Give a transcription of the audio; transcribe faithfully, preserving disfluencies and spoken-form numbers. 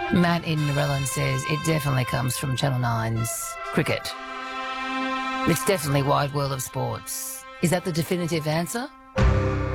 Matt in Narellan says it definitely comes from Channel nine's cricket. It's definitely Wide World of Sports. Is that the definitive answer?